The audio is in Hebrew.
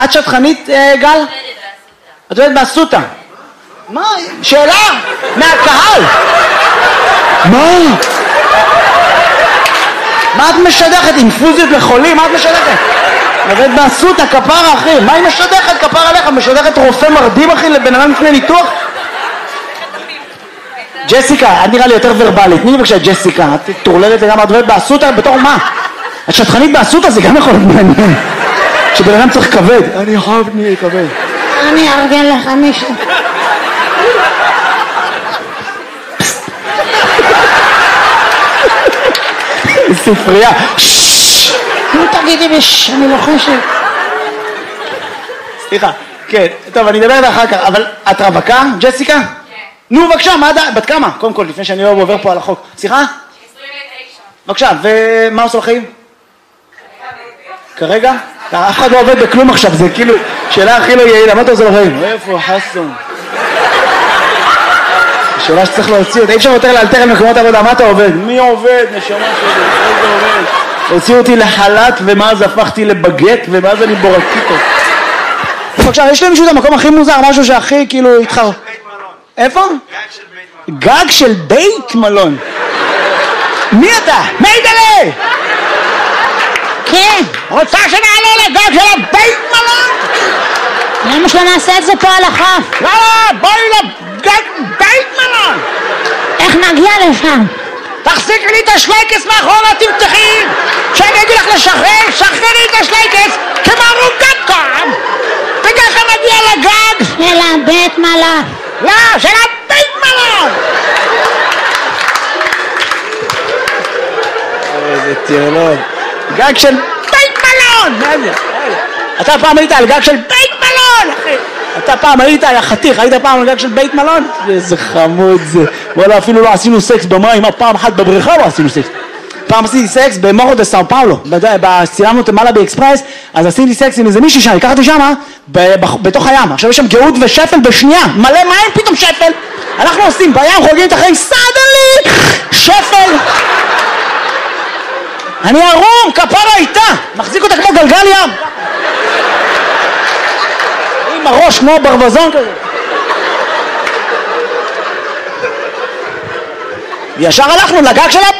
את שטחנית, גל? את עובדת באסותא. מה? שאלה? מהקהל? מה? מה את משדכת? אינפוזיות לחולים? מה את משדכת? עובדת באסותא, כפרה אחי. מה היא משדכת? כפרה עליך. משדכת רופא מרדים אחי לבן אדם לפני ניתוח? ג'סיקה, את נראה לי יותר ורבלית. תני לי בבקשה ג'סיקה. את תורללת לגמרי, את עובדת באסותא בתור מה? את שטחנית באסותא זה גם יכול להיות מעניין. שבן אדם צריך כבד. אני חייב נהיה כבד. אני ארגן לך מישהו. ספרייה. נו תגידי אני לא חושב. סליחה, כן, טוב אני אדבר אחר כך, אבל את רווקה, ג'סיקה? כן. נו בבקשה, בת כמה? קודם כל, לפני שאני לא עובר פה על החוק. סליחה? 29. בבקשה, ומה עושה לחיים? כרגע? אף אחד לא עובד בכלום עכשיו, זה כאילו שאלה הכי לא יעילה, מה אתה עושה לחיים? איפה חסון? שאלה שצריך להוציא אותה, אי אפשר יותר לאלתר על מקומות עבודה, מה אתה עובד? מי עובד? נשמה שלי, איזה עובד? הוציאו אותי לחל"ת ומאז הפכתי לבגט ומאז אני בורקיטו. בבקשה, יש לי מישהו את המקום הכי מוזר, משהו שהכי כאילו התחר... איפה? גג של בית מלון. מי אתה? מיידלה! כן. רוצה שנעלה לגג של הבית מלון? למה שלא נעשה את זה פה על החוף? לא, בואי לגג בית מלון! איך נגיע לשם? תחזיקי לי את השלייקס מאחורה, תמתחי! שאני אגיד לך לשחרר, שחררי את השלייקס כמו רוגטקום! וככה נגיע לגג של הבית מלון. לא, של הבית מלון! איזה טירלון. גג של בית מלון! אתה פעם היית על גג של בית מלון, אחי! אתה פעם היית, היה חתיך, היית פעם על גג של בית מלון? איזה חמוד זה. וואלה, אפילו לא עשינו סקס במים, פעם אחת בבריכה לא עשינו סקס. פעם עשיתי סקס במורו דה סאו פאולו, צילמנו את מעלה באקספרס, אז עשיתי סקס עם איזה מישהי שם, לקחתי שמה, בתוך הים. עכשיו יש שם גאות ושפל בשנייה, מלא מים פתאום שפל. אנחנו עושים בים, חוגגים את החיים, סדלי, שפל. אני ערום, כפרה איתה, מחזיק אותה כמו גלגל ים. עם הראש כמו ברווזון כזה. ישר הלכנו לגג של